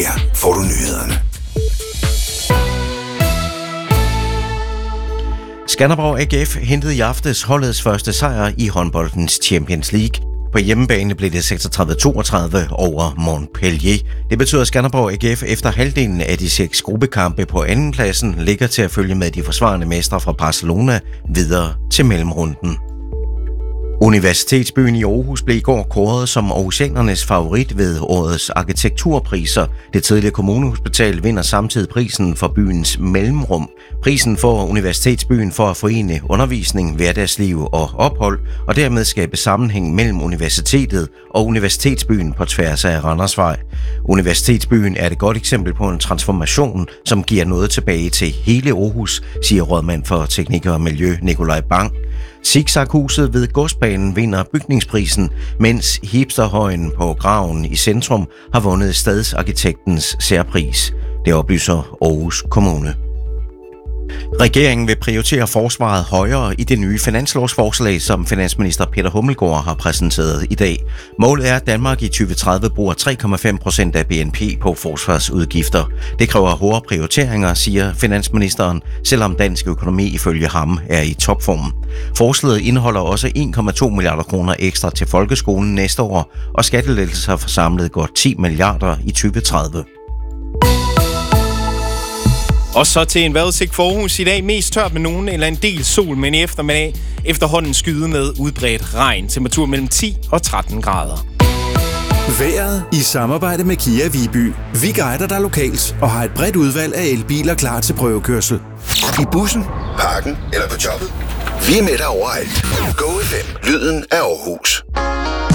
Her får du nyhederne. Skanderborg AGF hentede i aftes holdets første sejr i håndboldens Champions League. På hjemmebane blev det 36-32 over Montpellier. Det betyder, at Skanderborg AGF efter halvdelen af de 6 gruppekampe på andenpladsen ligger til at følge med de forsvarende mestre fra Barcelona videre til mellemrunden. Universitetsbyen i Aarhus blev i går kåret som aarhusianernes favorit ved årets arkitekturpriser. Det tidligere kommunehospital vinder samtidig prisen for byens mellemrum. Prisen får Universitetsbyen for at forene undervisning, hverdagsliv og ophold, og dermed skabe sammenhæng mellem universitetet og Universitetsbyen på tværs af Randersvej. Universitetsbyen er et godt eksempel på en transformation, som giver noget tilbage til hele Aarhus, siger rådmand for teknik og miljø Nikolaj Bang. Zigzaghuset ved Godsbanen vinder bygningsprisen, mens Hipsterhøjen på Graven i centrum har vundet Stadsarkitektens særpris. Det oplyser Aarhus Kommune. Regeringen vil prioritere forsvaret højere i det nye finanslovsforslag, som finansminister Peter Hummelgaard har præsenteret i dag. Målet er, at Danmark i 2030 bruger 3,5% af BNP på forsvarsudgifter. Det kræver hårde prioriteringer, siger finansministeren, selvom dansk økonomi ifølge ham er i topform. Forslaget indeholder også 1,2 milliarder kroner ekstra til folkeskolen næste år, og skattelettelser for samlet godt 10 milliarder i 2030. Og så til en vejrudsigt for Aarhus i dag. Mest tørt med nogen eller en del sol, men i eftermiddag efterhånden skyde med udbredt regn. Temperatur mellem 10 og 13 grader. Vejret i samarbejde med Kia Viby. Vi guider dig lokalt og har et bredt udvalg af elbiler klar til prøvekørsel. I bussen, parken eller på jobbet. Vi er med dig overalt. Go FM, lyden af Aarhus.